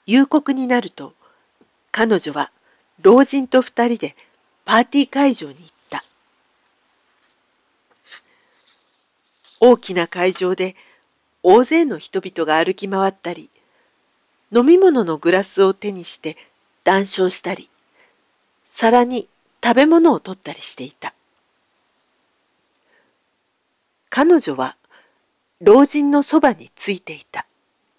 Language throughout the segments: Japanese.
夕刻になると、彼女は老人と二人でパーティー会場に行った。大きな会場で大勢の人々が歩き回ったり、飲み物のグラスを手にして談笑したり、皿に食べ物を取ったりしていた。彼女は老人のそばについていた。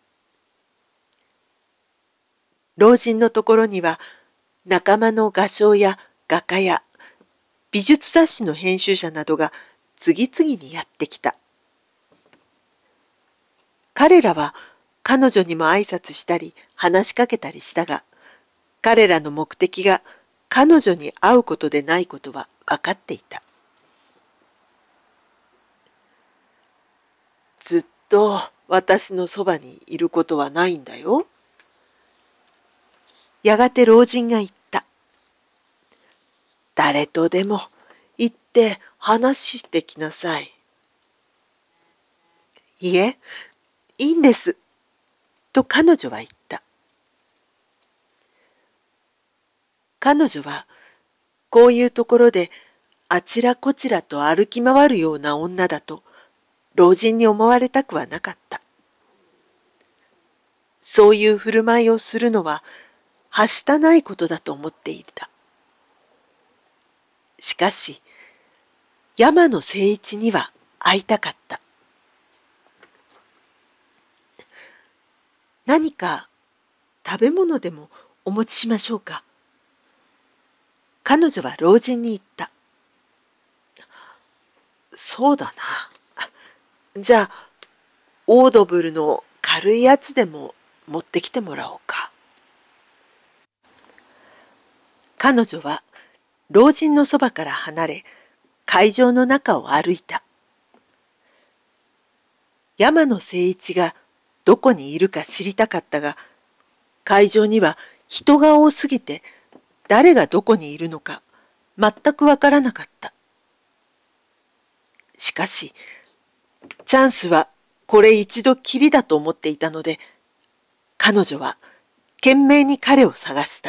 老人のところには仲間の画商や画家や美術雑誌の編集者などが次々にやってきた。彼らは彼女にも挨拶したり話しかけたりしたが、彼らの目的が彼女に会うことでないことは分かっていた。ずっと私のそばにいることはないんだよ。やがて老人が言った。誰とでも行って話してきなさい。いえ、いいんです。と彼女は言った。彼女はこういうところであちらこちらと歩き回るような女だと老人に思われたくはなかった。そういう振る舞いをするのははしたないことだと思っていた。しかし山野誠一には会いたかった。何か食べ物でもお持ちしましょうか。彼女は老人に言った。そうだな。じゃあオードブルの軽いやつでも持ってきてもらおうか。彼女は老人のそばから離れ、会場の中を歩いた。山野誠一がどこにいるか知りたかったが、会場には人が多すぎて誰がどこにいるのか全くわからなかった。しかし、チャンスはこれ一度きりだと思っていたので、彼女は懸命に彼を探した。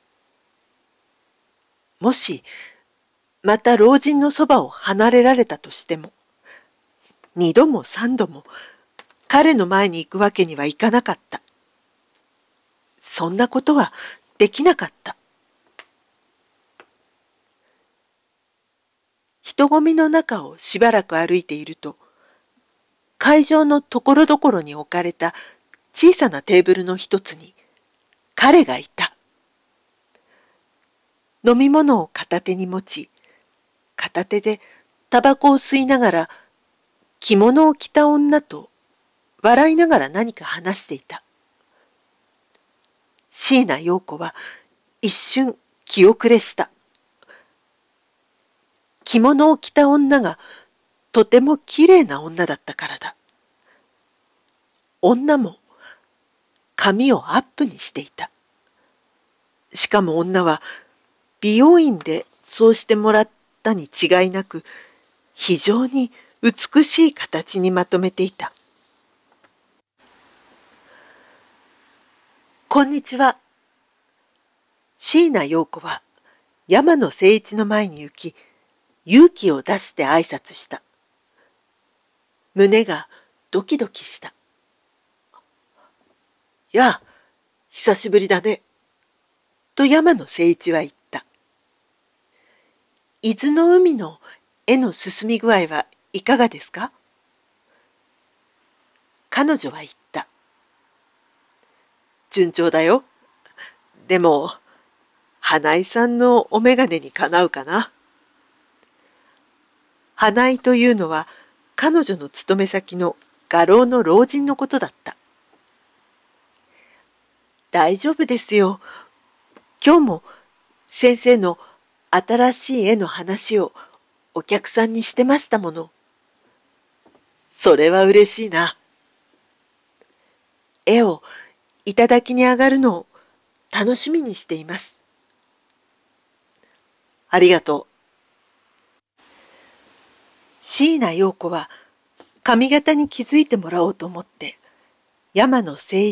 もし、また老人のそばを離れられたとしても、二度も三度も彼の前に行くわけにはいかなかった。そんなことはできなかった。人混みの中をしばらく歩いていると、会場のところどころに置かれた小さなテーブルの一つに彼がいた。飲み物を片手に持ち、片手でタバコを吸いながら着物を着た女と笑いながら何か話していた。椎名陽子は一瞬気後れした。着物を着た女がとてもきれいな女だったからだ。女も髪をアップにしていた。しかも女は美容院でそうしてもらったに違いなく、非常に美しい形にまとめていた。こんにちは。椎名陽子は山野誠一の前に行き、勇気を出して挨拶した。胸がドキドキした。やあ、久しぶりだね。と山野誠一は言った。伊豆の海の絵の進み具合はいかがですか？彼女は言った。順調だよ。でも、花井さんのお眼鏡にかなうかな。花井というのは彼女の勤め先の画廊の老人のことだった。大丈夫ですよ。今日も先生の新しい絵の話をお客さんにしてましたもの。それは嬉しいな。絵をいただきに上がるのを楽しみにしています。ありがとう。椎名陽子は髪型に気づいてもらおうと思って山野誠一